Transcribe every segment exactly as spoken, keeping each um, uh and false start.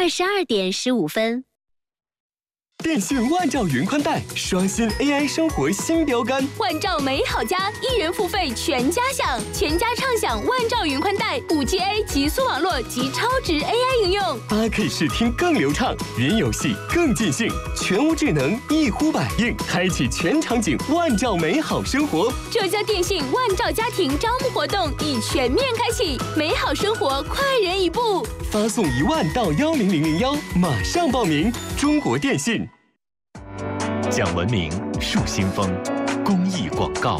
二十二点十五分。 电信万兆云宽带刷新 A I 生活新标杆， 万兆美好家，一元付费全家享，全家畅享万兆云宽带 五 G A 极速网络及超值 A I 应用， 八 K 视听更流畅，云游戏更尽兴，全屋智能一呼百应，开启全场景万兆美好生活。 浙江电信万兆家庭招募活动已全面开启，美好生活快人一步， 发送一万到幺零零零幺，马上报名。中国电信。 讲文明树新风，公益广告。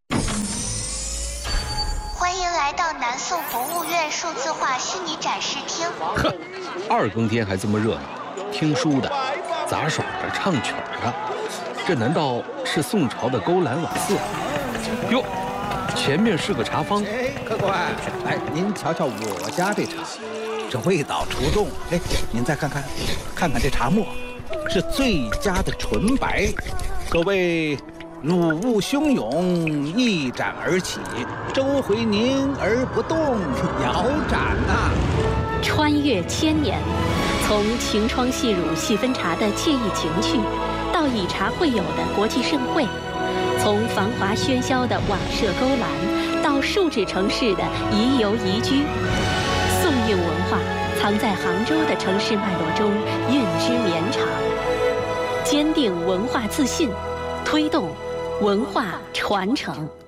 欢迎来到南宋博物院数字化虚拟展示厅。 呵，二更天还这么热闹，听书的、杂耍的、唱曲的，这难道是宋朝的勾栏瓦肆？哟，前面是个茶坊。 哎，客官，来，您瞧瞧我家这茶，这味道出众。哎，您再看看，看看这茶沫。是最佳的纯白，可谓乳雾汹涌，一展而起，周回凝而不动，遥展呐、啊！ 穿越千年，从晴窗细乳细分茶的惬意情趣，到以茶会友的国际盛会；从繁华喧嚣的瓦舍勾栏，到数指城市的宜游宜居。宋韵文化藏在杭州的城市脉络中，韵之绵长。坚定文化自信，推动文化传承。